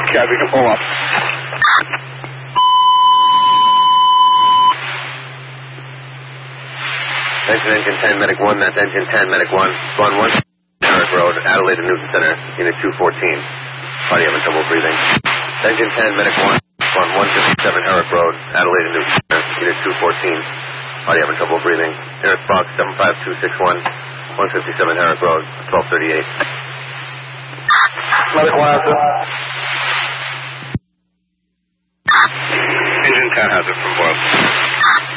Copy, pull up. Engine 10, Medic 1, that's Engine 10, Medic 1. Spawn 1, Herrick Road, Adelaide and Newton Center, Unit 214. Body having trouble breathing. Engine 10, Medic 1, Spawn 157, Herrick Road, Adelaide and Newton Center, Unit 214. Body having trouble breathing. Eric Fox, 75261, 157 Herrick Road, 1238. Medic 1 answer. Engine 10 has it from Boyle.